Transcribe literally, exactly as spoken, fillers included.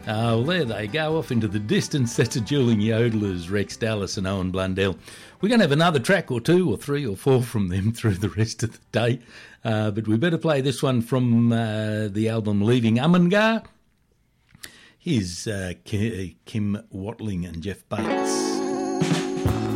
Uh, well, there they go, off into the distance. That's a dueling yodelers, Rex Dallas and Owen Blundell. We're going to have another track or two or three or four from them through the rest of the day. Uh, but we better play this one from uh, the album Leaving Umungar. Here's uh, Kim Watling and Jeff Bates.